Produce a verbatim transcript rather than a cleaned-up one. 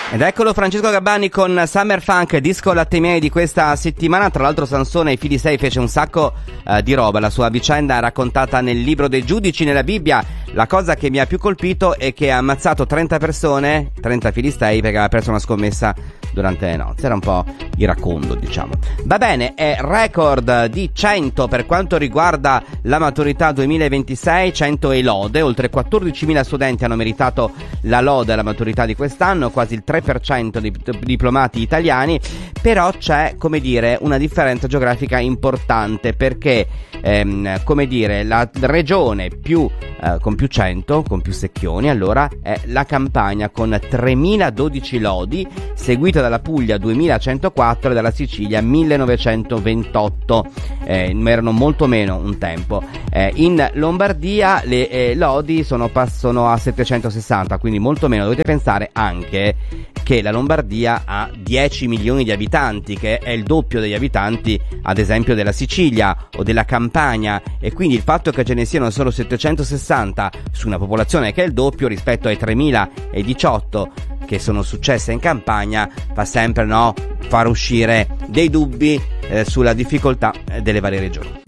Ed eccolo Francesco Gabbani con Summer Funk, disco latte miei di questa settimana. Tra l'altro Sansone ai fili sei fece un sacco uh, di roba. La sua vicenda è raccontata nel libro dei giudici, nella Bibbia. La cosa che mi ha più colpito è che ha ammazzato trenta persone, trenta filistei, perché aveva perso una scommessa durante le nozze. Era un po' iracondo, diciamo. Va bene, è record di cento per quanto riguarda la maturità duemilaventisei, cento e lode. Oltre quattordicimila studenti hanno meritato la lode alla maturità di quest'anno, quasi il tre per cento di diplomati italiani. Però c'è, come dire, una differenza geografica importante, perché ehm, come dire, la regione più eh, con più cento, con più secchioni, allora è la Campania con tremiladodici lodi, seguita dalla Puglia duemilacentoquattro e dalla Sicilia millenovecentoventotto. Eh, erano molto meno un tempo. Eh, in Lombardia le eh, lodi sono, passano a settecentosessanta, quindi molto meno. Dovete pensare anche che la Lombardia ha dieci milioni di abitanti, che è il doppio degli abitanti ad esempio della Sicilia o della Campania, e quindi il fatto che ce ne siano solo settecentosessanta su una popolazione che è il doppio rispetto ai tremiladiciotto che sono successe in Campania fa sempre, no, far uscire dei dubbi eh, sulla difficoltà delle varie regioni.